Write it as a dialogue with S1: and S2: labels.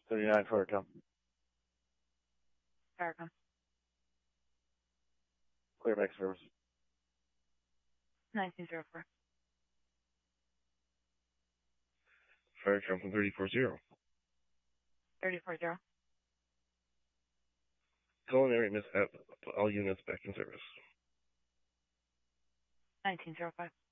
S1: 39 for account.
S2: Farrakhan.
S1: Clear back service.
S2: 1904.
S3: Fire account from 340.
S2: 340.
S3: Culinary mishap. All units back in service.
S2: 1905.